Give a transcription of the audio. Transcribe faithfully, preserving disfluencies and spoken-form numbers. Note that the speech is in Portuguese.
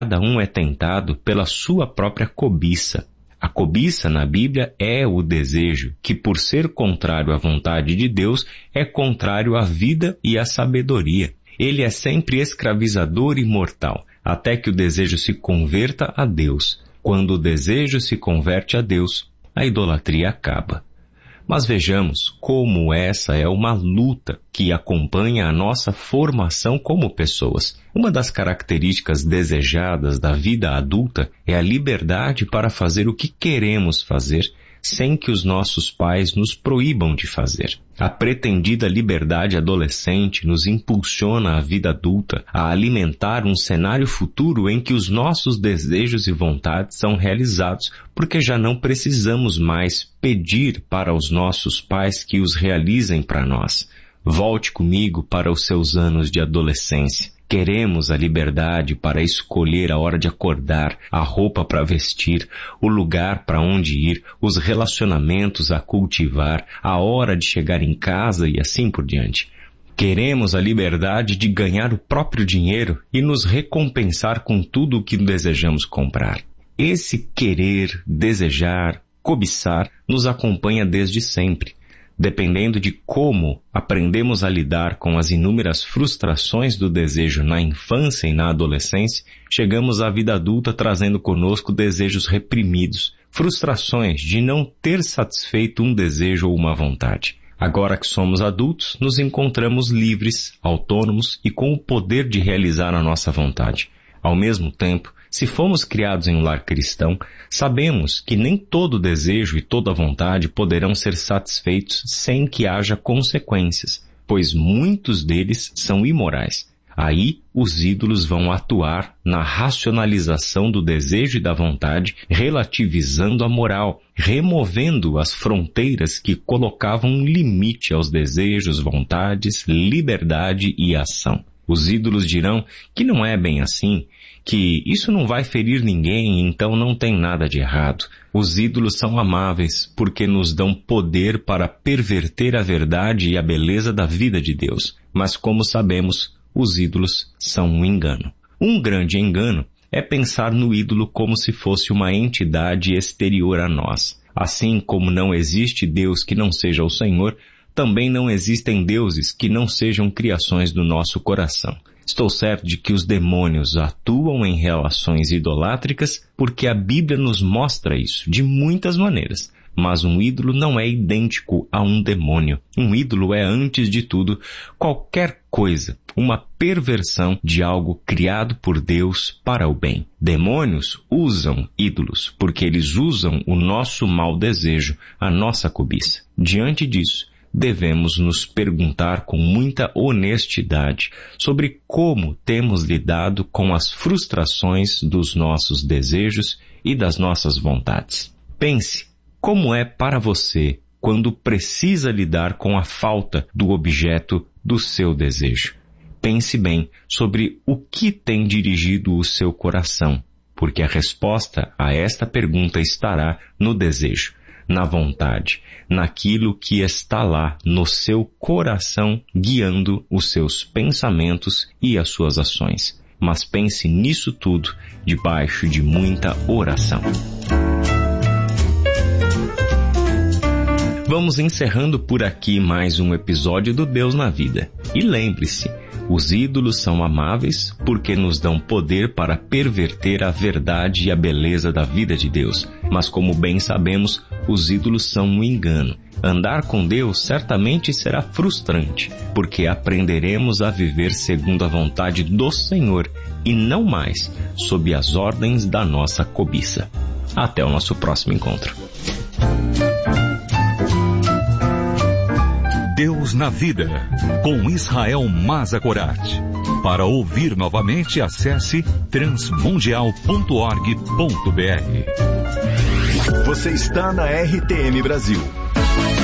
Cada um é tentado pela sua própria cobiça. A cobiça na Bíblia é o desejo, que por ser contrário à vontade de Deus, é contrário à vida e à sabedoria. Ele é sempre escravizador e mortal, até que o desejo se converta a Deus. Quando o desejo se converte a Deus, a idolatria acaba. Mas vejamos como essa é uma luta que acompanha a nossa formação como pessoas. Uma das características desejadas da vida adulta é a liberdade para fazer o que queremos fazer, sem que os nossos pais nos proíbam de fazer. A pretendida liberdade adolescente nos impulsiona a vida adulta a alimentar um cenário futuro em que os nossos desejos e vontades são realizados, porque já não precisamos mais pedir para os nossos pais que os realizem para nós. Volte comigo para os seus anos de adolescência. Queremos a liberdade para escolher a hora de acordar, a roupa para vestir, o lugar para onde ir, os relacionamentos a cultivar, a hora de chegar em casa e assim por diante. Queremos a liberdade de ganhar o próprio dinheiro e nos recompensar com tudo o que desejamos comprar. Esse querer, desejar, cobiçar nos acompanha desde sempre. Dependendo de como aprendemos a lidar com as inúmeras frustrações do desejo na infância e na adolescência, chegamos à vida adulta trazendo conosco desejos reprimidos, frustrações de não ter satisfeito um desejo ou uma vontade. Agora que somos adultos, nos encontramos livres, autônomos e com o poder de realizar a nossa vontade. Ao mesmo tempo, se fomos criados em um lar cristão, sabemos que nem todo desejo e toda vontade poderão ser satisfeitos sem que haja consequências, pois muitos deles são imorais. Aí, os ídolos vão atuar na racionalização do desejo e da vontade, relativizando a moral, removendo as fronteiras que colocavam um limite aos desejos, vontades, liberdade e ação. Os ídolos dirão que não é bem assim, que isso não vai ferir ninguém, então não tem nada de errado. Os ídolos são amáveis porque nos dão poder para perverter a verdade e a beleza da vida de Deus. Mas como sabemos, os ídolos são um engano. Um grande engano é pensar no ídolo como se fosse uma entidade exterior a nós. Assim como não existe Deus que não seja o Senhor, também não existem deuses que não sejam criações do nosso coração. Estou certo de que os demônios atuam em relações idolátricas porque a Bíblia nos mostra isso de muitas maneiras. Mas um ídolo não é idêntico a um demônio. Um ídolo é, antes de tudo, qualquer coisa, uma perversão de algo criado por Deus para o bem. Demônios usam ídolos porque eles usam o nosso mau desejo, a nossa cobiça. Diante disso, devemos nos perguntar com muita honestidade sobre como temos lidado com as frustrações dos nossos desejos e das nossas vontades. Pense como é para você quando precisa lidar com a falta do objeto do seu desejo. Pense bem sobre o que tem dirigido o seu coração, porque a resposta a esta pergunta estará no desejo, na vontade, naquilo que está lá no seu coração guiando os seus pensamentos e as suas ações. Mas pense nisso tudo debaixo de muita oração. Vamos encerrando por aqui mais um episódio do Deus na Vida. E lembre-se, os ídolos são amáveis porque nos dão poder para perverter a verdade e a beleza da vida de Deus. Mas como bem sabemos, os ídolos são um engano. Andar com Deus certamente será frustrante, porque aprenderemos a viver segundo a vontade do Senhor e não mais sob as ordens da nossa cobiça. Até o nosso próximo encontro. Deus na Vida, com Israel Mazakorati. Para ouvir novamente, acesse transmundial ponto org ponto br. Você está na R T M Brasil.